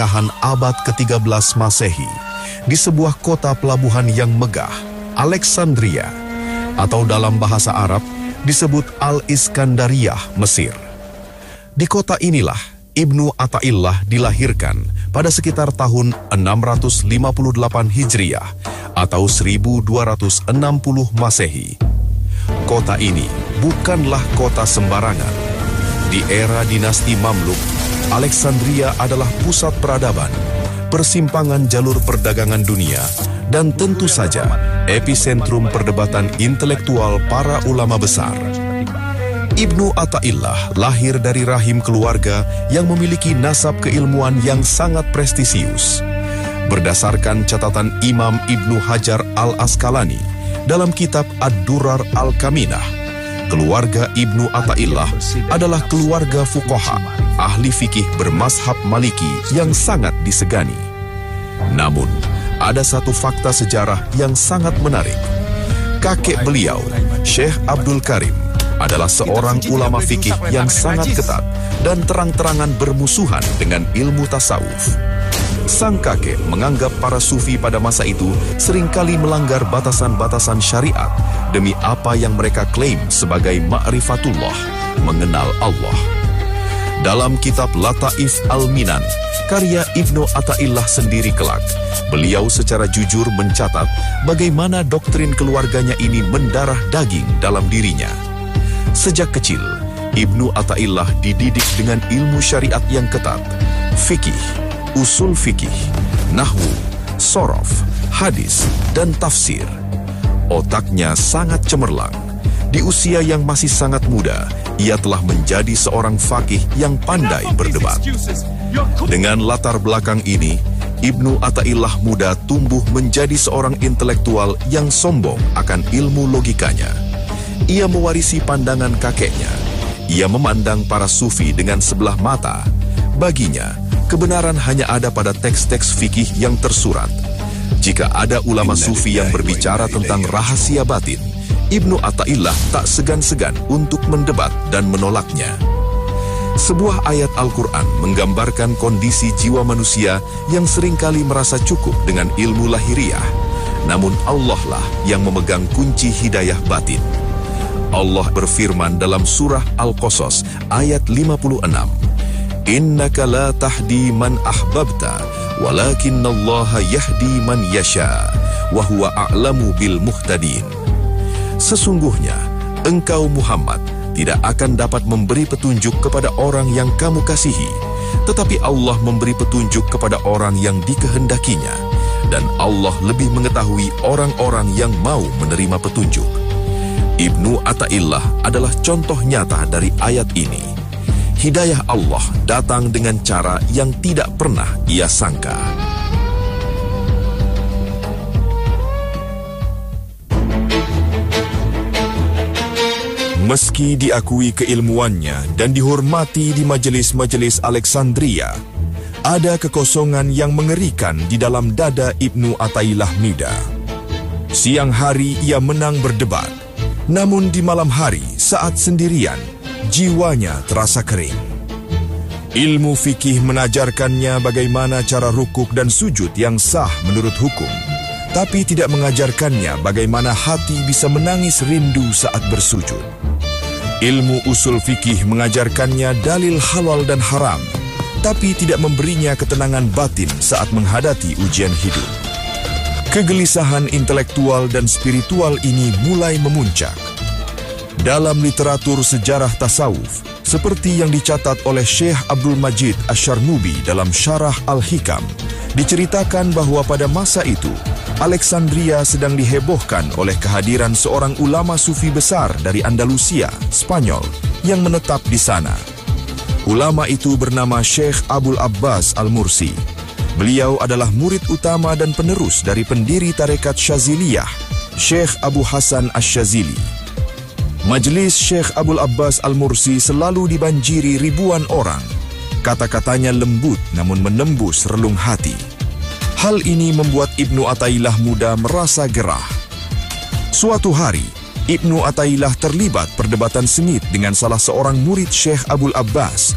abad ke-13 Masehi di sebuah kota pelabuhan yang megah, Alexandria, atau dalam bahasa Arab disebut Al-Iskandariyah, Mesir. Di kota inilah Ibnu Athaillah dilahirkan pada sekitar tahun 658 Hijriah atau 1260 Masehi. Kota ini bukanlah kota sembarangan. Di era dinasti Mamluk, Alexandria adalah pusat peradaban, persimpangan jalur perdagangan dunia, dan tentu saja epicentrum perdebatan intelektual para ulama besar. Ibnu Athaillah lahir dari rahim keluarga yang memiliki nasab keilmuan yang sangat prestisius. Berdasarkan catatan Imam Ibnu Hajar al-Asqalani dalam kitab Ad-Durar al-Kaminah, keluarga Ibnu Athaillah adalah keluarga fuqaha, ahli fikih bermazhab Maliki yang sangat disegani. Namun, ada satu fakta sejarah yang sangat menarik. Kakek beliau, Syekh Abdul Karim, adalah seorang ulama fikih yang sangat ketat dan terang-terangan bermusuhan dengan ilmu tasawuf. Sang kakek menganggap para sufi pada masa itu seringkali melanggar batasan-batasan syariat demi apa yang mereka klaim sebagai ma'rifatullah, mengenal Allah. Dalam kitab Lataif Al-Minan, karya Ibnu Athaillah sendiri kelak, beliau secara jujur mencatat bagaimana doktrin keluarganya ini mendarah daging dalam dirinya. Sejak kecil, Ibnu Athaillah dididik dengan ilmu syariat yang ketat, fikih, usul fikih, nahwu, sorof, hadis, dan tafsir. Otaknya sangat cemerlang. Di usia yang masih sangat muda, ia telah menjadi seorang faqih yang pandai berdebat. Dengan latar belakang ini, Ibnu Athaillah muda tumbuh menjadi seorang intelektual yang sombong akan ilmu logikanya. Ia mewarisi pandangan kakeknya. Ia memandang para sufi dengan sebelah mata. Baginya, kebenaran hanya ada pada teks-teks fikih yang tersurat. Jika ada ulama sufi yang berbicara tentang rahasia batin, Ibnu Athaillah tak segan-segan untuk mendebat dan menolaknya. Sebuah ayat Al-Quran menggambarkan kondisi jiwa manusia yang seringkali merasa cukup dengan ilmu lahiriah. Namun Allah lah yang memegang kunci hidayah batin. Allah berfirman dalam surah Al-Qasas ayat 56, Innaka la tahdi man ahbabta, walakinnallaha yahdi man yasha, wa huwa a'lamu bil muhtadin. Sesungguhnya, engkau Muhammad tidak akan dapat memberi petunjuk kepada orang yang kamu kasihi, tetapi Allah memberi petunjuk kepada orang yang dikehendakinya, dan Allah lebih mengetahui orang-orang yang mau menerima petunjuk. Ibnu Athaillah adalah contoh nyata dari ayat ini. Hidayah Allah datang dengan cara yang tidak pernah ia sangka. Meski diakui keilmuannya dan dihormati di majelis-majelis Alexandria, ada kekosongan yang mengerikan di dalam dada Ibnu Athaillah muda. Siang hari ia menang berdebat. Namun di malam hari, saat sendirian, jiwanya terasa kering. Ilmu fikih menajarkannya bagaimana cara rukuk dan sujud yang sah menurut hukum, tapi tidak mengajarkannya bagaimana hati bisa menangis rindu saat bersujud. Ilmu usul fikih mengajarkannya dalil halal dan haram, tapi tidak memberinya ketenangan batin saat menghadapi ujian hidup. Kegelisahan intelektual dan spiritual ini mulai memuncak. Dalam literatur sejarah tasawuf, seperti yang dicatat oleh Syekh Abdul Majid Asy-Syarnubi dalam Syarah Al-Hikam, diceritakan bahwa pada masa itu, Alexandria sedang dihebohkan oleh kehadiran seorang ulama sufi besar dari Andalusia, Spanyol, yang menetap di sana. Ulama itu bernama Syekh Abul Abbas Al-Mursi. Beliau adalah murid utama dan penerus dari pendiri tarekat Syaziliyah, Syekh Abu Hasan Asy-Syazili. Majelis Syekh Abul Abbas Al-Mursi selalu dibanjiri ribuan orang. Kata-katanya lembut namun menembus relung hati. Hal ini membuat Ibnu Athaillah muda merasa gerah. Suatu hari, Ibnu Athaillah terlibat perdebatan sengit dengan salah seorang murid Syekh Abul Abbas.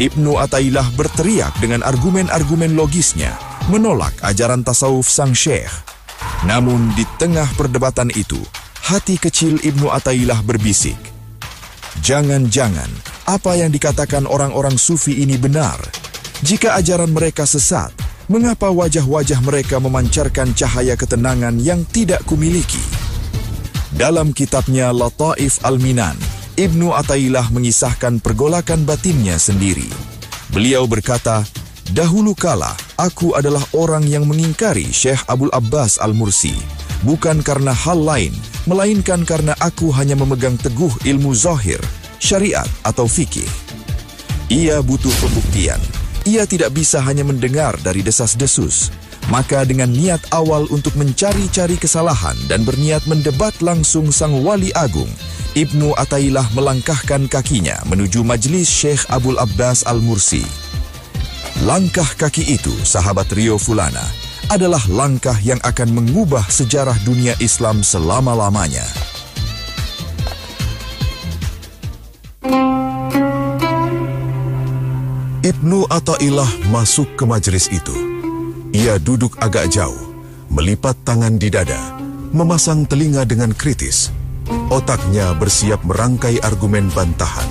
Ibnu Athaillah berteriak dengan argumen-argumen logisnya, menolak ajaran tasawuf sang syekh. Namun di tengah perdebatan itu, hati kecil Ibnu Athaillah berbisik, jangan-jangan apa yang dikatakan orang-orang sufi ini benar. Jika ajaran mereka sesat, mengapa wajah-wajah mereka memancarkan cahaya ketenangan yang tidak kumiliki? Dalam kitabnya Lataif Al-Minan, Ibnu Athaillah mengisahkan pergolakan batinnya sendiri. Beliau berkata, dahulu kala aku adalah orang yang mengingkari Syekh Abul Abbas Al-Mursi, bukan karena hal lain, melainkan karena aku hanya memegang teguh ilmu zahir, syariat atau fikih. Ia butuh pembuktian. Ia tidak bisa hanya mendengar dari desas-desus. Maka dengan niat awal untuk mencari-cari kesalahan dan berniat mendebat langsung sang wali agung, Ibnu Athaillah melangkahkan kakinya menuju majlis Syekh Abul Abbas Al-Mursi. Langkah kaki itu, sahabat Rio Fulana, adalah langkah yang akan mengubah sejarah dunia Islam selama-lamanya. Ibnu Athaillah masuk ke majelis itu. Ia duduk agak jauh, melipat tangan di dada, memasang telinga dengan kritis. Otaknya bersiap merangkai argumen bantahan.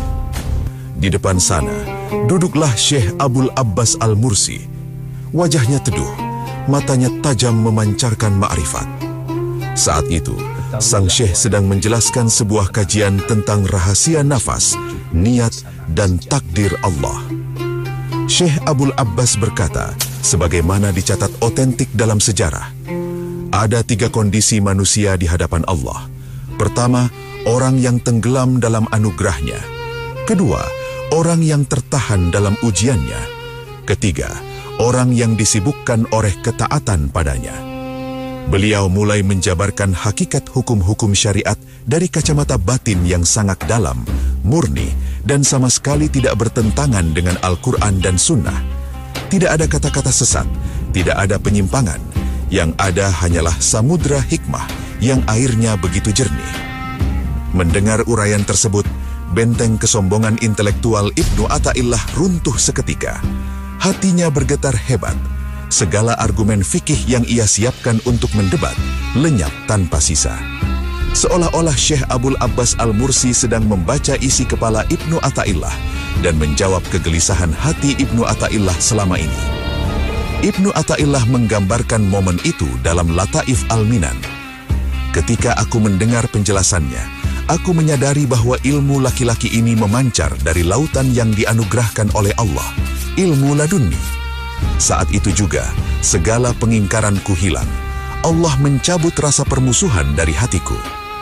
Di depan sana, duduklah Syekh Abul Abbas Al-Mursi. Wajahnya teduh, matanya tajam memancarkan ma'rifat. Saat itu, sang Syekh sedang menjelaskan sebuah kajian tentang rahasia nafas, niat, dan takdir Allah. Syekh Abul Abbas berkata, sebagaimana dicatat otentik dalam sejarah, ada 3 kondisi manusia di hadapan Allah. Pertama, orang yang tenggelam dalam anugerahnya. Kedua, orang yang tertahan dalam ujiannya. Ketiga, orang yang disibukkan oleh ketaatan padanya. Beliau mulai menjabarkan hakikat hukum-hukum syariat dari kacamata batin yang sangat dalam, murni, dan sama sekali tidak bertentangan dengan Al-Quran dan Sunnah. Tidak ada kata-kata sesat, tidak ada penyimpangan. Yang ada hanyalah samudra hikmah yang airnya begitu jernih. Mendengar uraian tersebut, benteng kesombongan intelektual Ibnu Athaillah runtuh seketika. Hatinya bergetar hebat. Segala argumen fikih yang ia siapkan untuk mendebat lenyap tanpa sisa. Seolah-olah Syekh Abul Abbas Al-Mursi sedang membaca isi kepala Ibnu Athaillah dan menjawab kegelisahan hati Ibnu Athaillah selama ini. Ibnu Athaillah menggambarkan momen itu dalam Lataif Al-Minan. Ketika aku mendengar penjelasannya, aku menyadari bahwa ilmu laki-laki ini memancar dari lautan yang dianugerahkan oleh Allah, ilmu laduni. Saat itu juga, segala pengingkaranku hilang. Allah mencabut rasa permusuhan dari hatiku.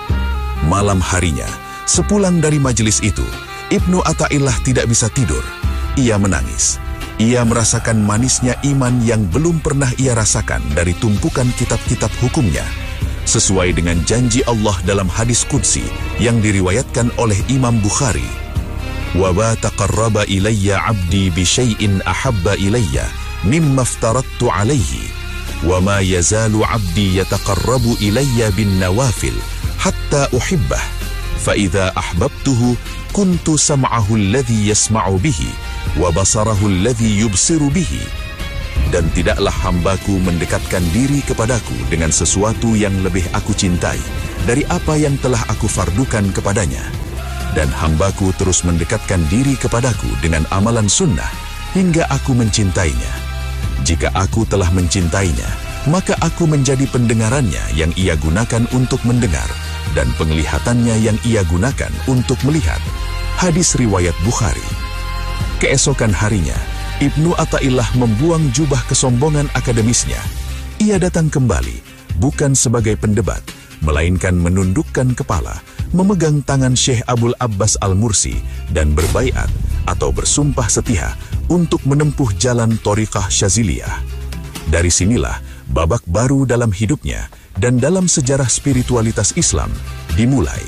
Malam harinya, sepulang dari majelis itu, Ibnu Athaillah tidak bisa tidur. Ia menangis. Ia merasakan manisnya iman yang belum pernah ia rasakan dari tumpukan kitab-kitab hukumnya. Sesuai dengan janji Allah dalam hadis qudsi yang diriwayatkan oleh Imam Bukhari. Wa ba taqarraba ilayya 'abdi bi syai'in ahabba ilayya mimma aftaradtu 'alaihi wa ma yazalu 'abdi yataqarrabu ilayya bin nawafil hatta uhibbah fa idza ahbabtuhu kuntu sam'ahu alladhi yasma'u bihi wa basarahu alladhi yubsiru bihi. Dan tidaklah hambaku mendekatkan diri kepadaku dengan sesuatu yang lebih aku cintai dari apa yang telah aku fardukan kepadanya. Dan hambaku terus mendekatkan diri kepadaku dengan amalan sunnah hingga aku mencintainya. Jika aku telah mencintainya, maka aku menjadi pendengarannya yang ia gunakan untuk mendengar dan penglihatannya yang ia gunakan untuk melihat. Hadis riwayat Bukhari. Keesokan harinya, Ibnu Athaillah membuang jubah kesombongan akademisnya. Ia datang kembali, bukan sebagai pendebat, melainkan menundukkan kepala, memegang tangan Syekh Abul Abbas Al-Mursi dan berbaiat atau bersumpah setia untuk menempuh jalan Thariqah Syaziliyah. Dari sinilah babak baru dalam hidupnya dan dalam sejarah spiritualitas Islam dimulai.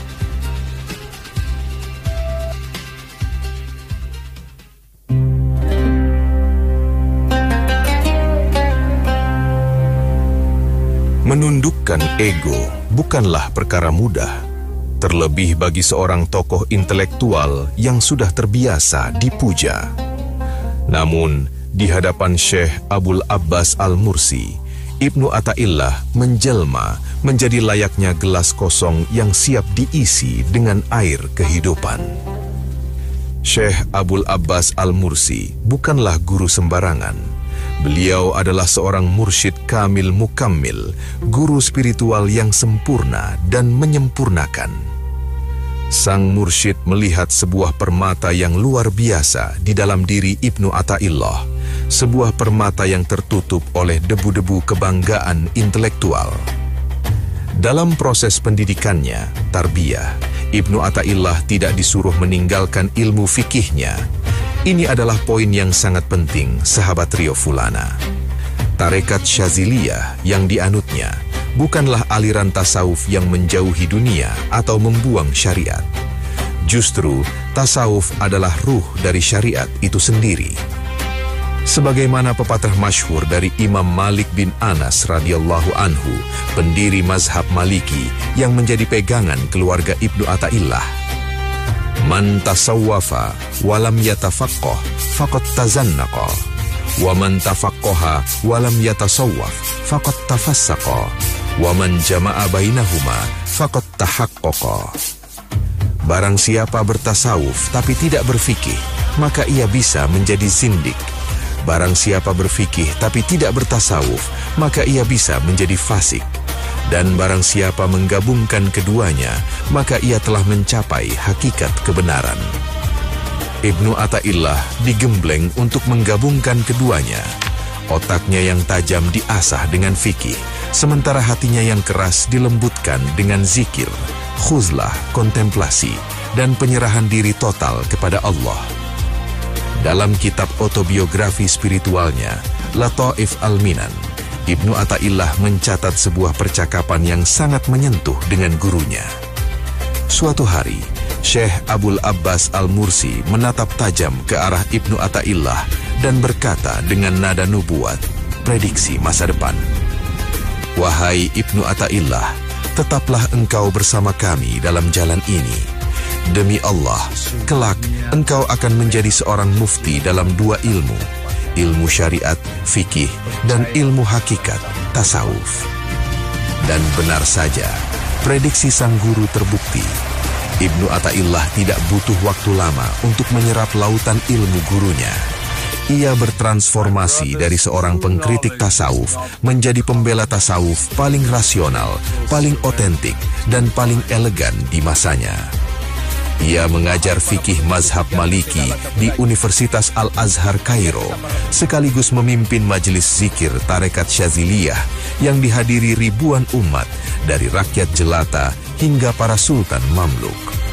Menundukkan ego bukanlah perkara mudah, terlebih bagi seorang tokoh intelektual yang sudah terbiasa dipuja. Namun, di hadapan Syekh Abul Abbas Al-Mursi, Ibnu Athaillah menjelma menjadi layaknya gelas kosong yang siap diisi dengan air kehidupan. Syekh Abul Abbas Al-Mursi bukanlah guru sembarangan. Beliau adalah seorang mursyid kamil mukammil, guru spiritual yang sempurna dan menyempurnakan. Sang mursyid melihat sebuah permata yang luar biasa di dalam diri Ibnu Athaillah, sebuah permata yang tertutup oleh debu-debu kebanggaan intelektual. Dalam proses pendidikannya, tarbiyah, Ibnu Athaillah tidak disuruh meninggalkan ilmu fikihnya. Ini adalah poin yang sangat penting, sahabat Rio Fulana. Tarekat Syaziliyah yang dianutnya bukanlah aliran tasawuf yang menjauhi dunia atau membuang syariat. Justru, tasawuf adalah ruh dari syariat itu sendiri. Sebagaimana pepatah masyhur dari Imam Malik bin Anas radhiyallahu anhu, pendiri mazhab Maliki yang menjadi pegangan keluarga Ibnu Athaillah. Man tasawwafa walam yatafaqqah faqad tazannaqa, wa man tafaqqaha walam yatasawwaf faqad tafassaqa, wa man jama'a bainahuma faqad tahaqqaqa. Barang siapa bertasawuf tapi tidak berfikih, maka ia bisa menjadi zindik. Barang siapa berfikih tapi tidak bertasawuf, maka ia bisa menjadi fasik. Dan barang siapa menggabungkan keduanya, maka ia telah mencapai hakikat kebenaran. Ibnu Athaillah digembleng untuk menggabungkan keduanya. Otaknya yang tajam diasah dengan fikih, sementara hatinya yang keras dilembutkan dengan zikir, khuzlah, kontemplasi, dan penyerahan diri total kepada Allah. Dalam kitab autobiografi spiritualnya, Lataif Al-Minan, Ibnu Athaillah mencatat sebuah percakapan yang sangat menyentuh dengan gurunya. Suatu hari, Syekh Abul Abbas Al-Mursi menatap tajam ke arah Ibnu Athaillah dan berkata dengan nada nubuat, prediksi masa depan. Wahai Ibnu Athaillah, tetaplah engkau bersama kami dalam jalan ini. Demi Allah, kelak engkau akan menjadi seorang mufti dalam dua ilmu, ilmu syariat, fikih, dan ilmu hakikat, tasawuf. Dan benar saja, prediksi sang guru terbukti. Ibnu Athaillah tidak butuh waktu lama untuk menyerap lautan ilmu gurunya. Ia bertransformasi dari seorang pengkritik tasawuf menjadi pembela tasawuf paling rasional, paling otentik, dan paling elegan di masanya. Ia mengajar fikih mazhab Maliki di Universitas Al-Azhar Kairo, sekaligus memimpin majelis zikir Tarekat Syaziliyah yang dihadiri ribuan umat dari rakyat jelata hingga para sultan Mamluk.